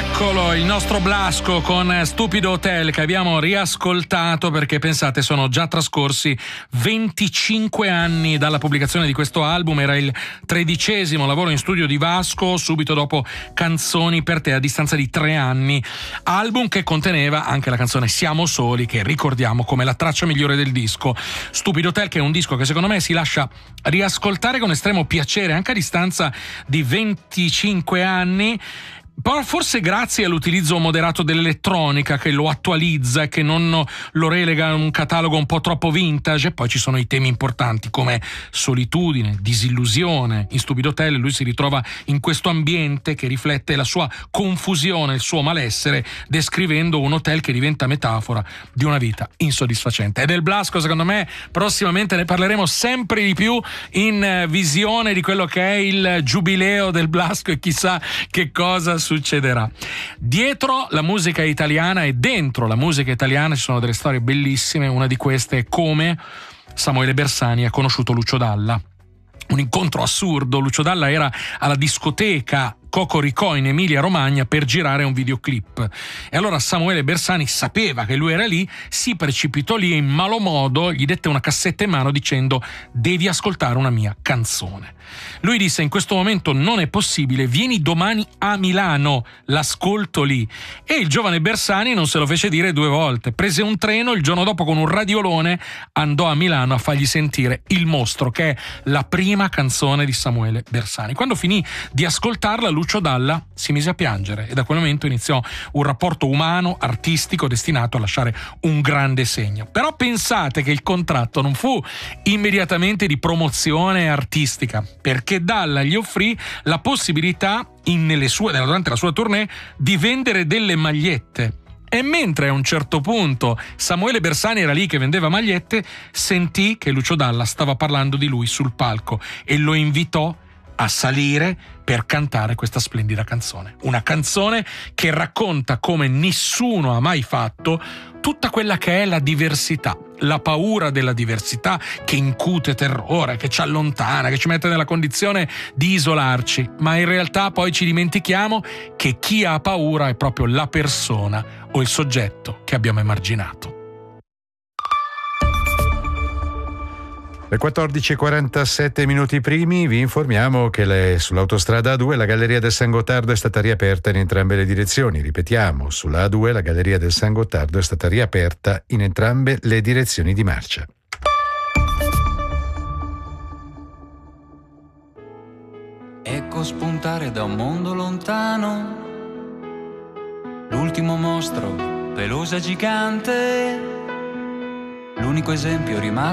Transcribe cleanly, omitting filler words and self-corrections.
Eccolo, il nostro Blasco con Stupido Hotel, che abbiamo riascoltato perché, pensate, sono già trascorsi 25 anni dalla pubblicazione di questo album. Era il 13° lavoro in studio di Vasco, subito dopo Canzoni per te, a distanza di 3 anni. Album che conteneva anche la canzone Siamo Soli, che ricordiamo come la traccia migliore del disco. Stupido Hotel, che è un disco che secondo me si lascia riascoltare con estremo piacere anche a distanza di 25 anni. Forse grazie all'utilizzo moderato dell'elettronica, che lo attualizza e che non lo relega a un catalogo un po' troppo vintage. E poi ci sono i temi importanti come solitudine, disillusione. In Stupido Hotel lui si ritrova in questo ambiente che riflette la sua confusione, il suo malessere, descrivendo un hotel che diventa metafora di una vita insoddisfacente. E del Blasco, secondo me, prossimamente ne parleremo sempre di più in visione di quello che è il giubileo del Blasco e chissà che cosa succederà. Dietro la musica italiana e dentro la musica italiana ci sono delle storie bellissime. Una di queste è come Samuele Bersani ha conosciuto Lucio Dalla. Un incontro assurdo. Lucio Dalla era alla discoteca Cocoricò in Emilia-Romagna per girare un videoclip, e allora Samuele Bersani sapeva che lui era lì, si precipitò lì e in malo modo gli dette una cassetta in mano dicendo: devi ascoltare una mia canzone. Lui disse: in questo momento non è possibile, vieni domani a Milano, l'ascolto lì. E il giovane Bersani non se lo fece dire 2 volte, prese un treno, il giorno dopo con un radiolone andò a Milano a fargli sentire Il Mostro, che è la prima canzone di Samuele Bersani. Quando finì di ascoltarla, Lucio Dalla si mise a piangere e da quel momento iniziò un rapporto umano, artistico, destinato a lasciare un grande segno. Però pensate che il contratto non fu immediatamente di promozione artistica, perché Dalla gli offrì la possibilità durante la sua tournée di vendere delle magliette. E mentre a un certo punto Samuele Bersani era lì che vendeva magliette, sentì che Lucio Dalla stava parlando di lui sul palco e lo invitò a salire per cantare questa splendida canzone. Una canzone che racconta come nessuno ha mai fatto tutta quella che è la diversità, la paura della diversità che incute terrore, che ci allontana, che ci mette nella condizione di isolarci, ma in realtà poi ci dimentichiamo che chi ha paura è proprio la persona o il soggetto che abbiamo emarginato. Le 14:47 minuti primi vi informiamo che sull'autostrada A2 la Galleria del San Gottardo è stata riaperta in entrambe le direzioni. Ripetiamo, sulla A2 la Galleria del San Gottardo è stata riaperta in entrambe le direzioni di marcia. Ecco spuntare da un mondo lontano l'ultimo mostro, pelosa gigante, l'unico esempio rimasto